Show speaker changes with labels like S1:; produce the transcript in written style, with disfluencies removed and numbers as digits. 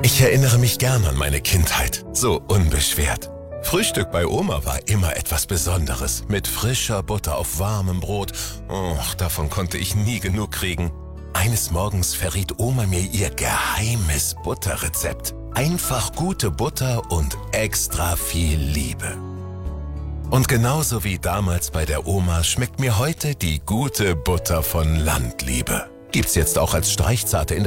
S1: Ich erinnere mich gern an meine Kindheit, so unbeschwert. Frühstück bei Oma war immer etwas Besonderes, mit frischer Butter auf warmem Brot. Och, davon konnte ich nie genug kriegen. Eines Morgens verriet Oma mir ihr geheimes Butterrezept. Einfach gute Butter und extra viel Liebe. Und genauso wie damals bei der Oma schmeckt mir heute die gute Butter von Landliebe. Gibt's jetzt auch als Streichzarte in